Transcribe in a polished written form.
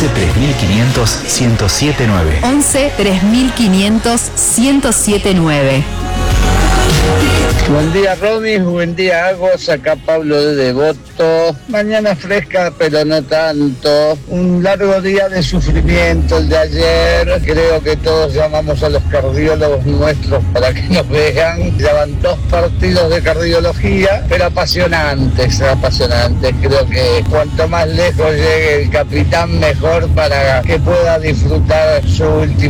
11 3500 1079. 11 3500 1079. Buen día, Romy, buen día, Agos, acá Pablo de Devoto. Mañana fresca, pero no tanto. Un largo día de sufrimiento el de ayer. Creo que todos llamamos a los cardiólogos nuestros para que nos vean. Llevan 2 partidos de cardiología, pero apasionantes. Creo que cuanto más lejos llegue el capitán, mejor para que pueda disfrutar su último